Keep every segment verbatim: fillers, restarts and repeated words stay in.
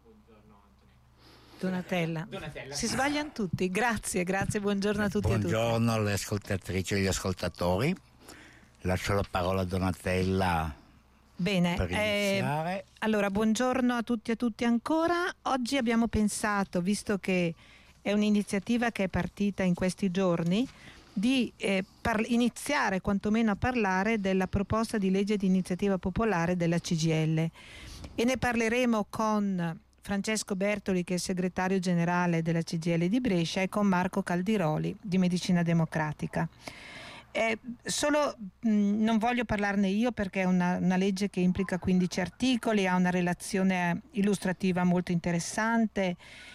Donatella. Donatella. Si sbagliano tutti. Grazie, grazie, buongiorno a tutti. Buongiorno alle ascoltatrici e agli ascoltatori. Lascio la parola a Donatella. Bene, per iniziare. Eh, allora buongiorno a tutti e a tutti ancora. Oggi abbiamo pensato, visto che è un'iniziativa che è partita in questi giorni, di eh, par- iniziare quantomeno a parlare della proposta di legge di iniziativa popolare della C G I L, e ne parleremo con Francesco Bertoli, che è il segretario generale della C G I L di Brescia, e con Marco Caldiroli di Medicina Democratica. Eh, solo mh, non voglio parlarne io perché è una, una legge che implica quindici articoli, ha una relazione illustrativa molto interessante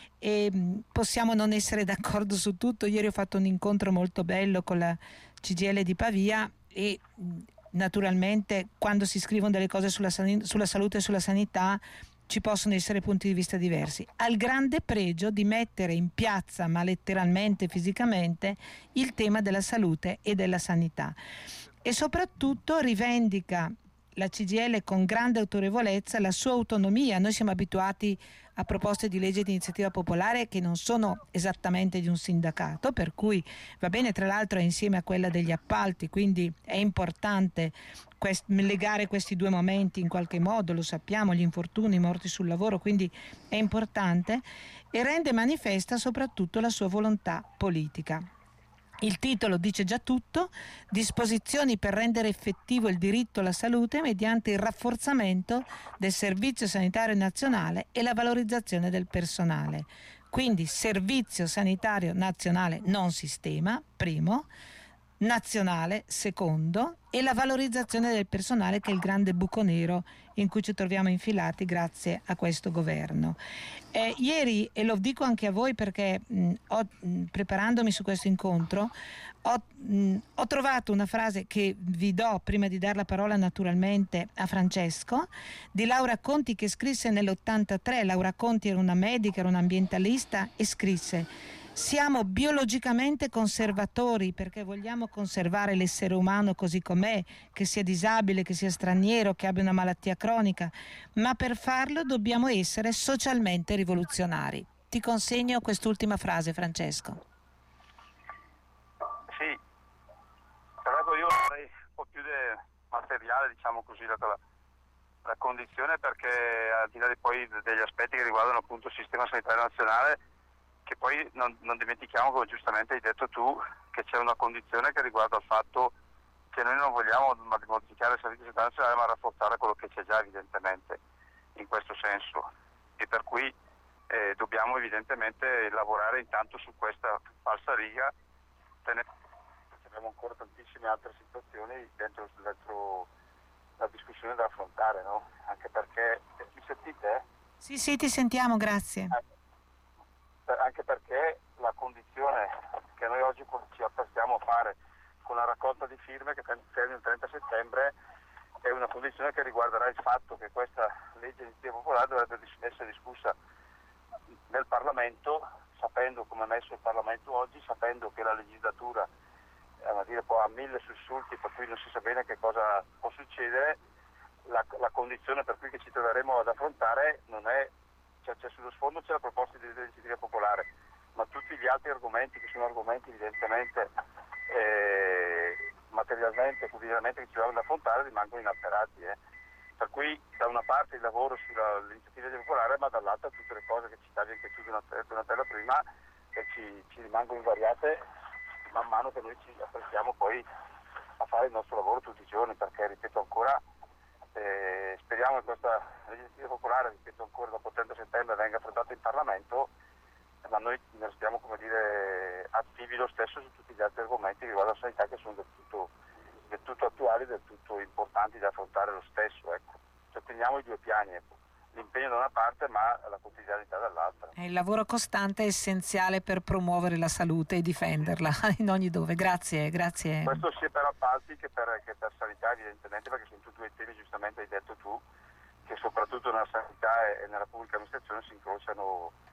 e mh, possiamo non essere d'accordo su tutto. Ieri ho fatto un incontro molto bello con la C G I L di Pavia e mh, naturalmente quando si scrivono delle cose sulla, sulla salute e sulla sanità ci possono essere punti di vista diversi, al grande pregio di mettere in piazza, ma letteralmente, fisicamente, il tema della salute e della sanità, e soprattutto rivendica la C G I L con grande autorevolezza la sua autonomia. Noi siamo abituati a proposte di legge di iniziativa popolare che non sono esattamente di un sindacato, per cui va bene, tra l'altro è insieme a quella degli appalti, quindi è importante quest- legare questi due momenti in qualche modo, lo sappiamo, gli infortuni, i morti sul lavoro, quindi è importante, e rende manifesta soprattutto la sua volontà politica. Il titolo dice già tutto: disposizioni per rendere effettivo il diritto alla salute mediante il rafforzamento del Servizio Sanitario Nazionale e la valorizzazione del personale. Quindi Servizio Sanitario Nazionale, non sistema, primo, nazionale, secondo, e la valorizzazione del personale, che è il grande buco nero in cui ci troviamo infilati grazie a questo governo. Eh, ieri, e lo dico anche a voi perché mh, ho, mh, preparandomi su questo incontro, ho, mh, ho trovato una frase che vi do prima di dare la parola naturalmente a Francesco, di Laura Conti, che scrisse nell'ottantatré. Laura Conti era una medica, era un'ambientalista, e scrisse: siamo biologicamente conservatori perché vogliamo conservare l'essere umano così com'è, che sia disabile, che sia straniero, che abbia una malattia cronica, ma per farlo dobbiamo essere socialmente rivoluzionari. Ti consegno quest'ultima frase, Francesco. Sì, però io vorrei un po' più di materiale, diciamo così, data la, la condizione, perché al di là di poi degli aspetti che riguardano appunto il sistema sanitario nazionale, che poi non, non dimentichiamo, come giustamente hai detto tu, che c'è una condizione che riguarda il fatto che noi non vogliamo modificare il servizio sanitario nazionale, ma rafforzare quello che c'è già, evidentemente, in questo senso, e per cui eh, dobbiamo evidentemente lavorare intanto su questa falsa riga, tenere, abbiamo ancora tantissime altre situazioni dentro, dentro la discussione da affrontare, no? Anche perché, mi sentite? Sì, sì, ti sentiamo, grazie. Eh, anche perché la condizione che noi oggi ci apprestiamo a fare con la raccolta di firme, che termina il trenta settembre, è una condizione che riguarderà il fatto che questa legge di iniziativa popolare dovrebbe essere discussa nel Parlamento, sapendo come è messo il Parlamento oggi, sapendo che la legislatura a dire, poi ha mille sussulti, per cui non si sa bene che cosa può succedere. La, la condizione per cui che ci troveremo ad affrontare non è, cioè, c'è sullo sfondo c'è la proposta di iniziativa popolare, ma tutti gli altri argomenti, che sono argomenti evidentemente eh, materialmente, quotidianamente, che ci vanno ad affrontare, rimangono inalterati. Eh. Per cui da una parte il lavoro sull'iniziativa popolare, ma dall'altra tutte le cose che citavi anche tu, Donatella, prima, che ci, ci rimangono invariate man mano che noi ci apprestiamo poi a fare il nostro lavoro tutti i giorni, perché, ripeto ancora, eh, speriamo che questa iniziativa popolare, ripeto ancora, dopo il trenta settembre venga affrontata in Parlamento, ma noi ne restiamo, come dire, attivi lo stesso su tutti gli altri argomenti che riguardano la sanità, che sono del tutto, del tutto attuali, del tutto importanti da affrontare lo stesso. Ecco. Cioè, teniamo i due piani, ecco. L'impegno da una parte, ma la quotidianità dall'altra. Il lavoro costante è essenziale per promuovere la salute e difenderla in ogni dove. Grazie, grazie. Questo sia per appalti che per, che per sanità, evidentemente, perché sono tutti due temi, giustamente hai detto tu, che soprattutto nella sanità e nella pubblica amministrazione si incrociano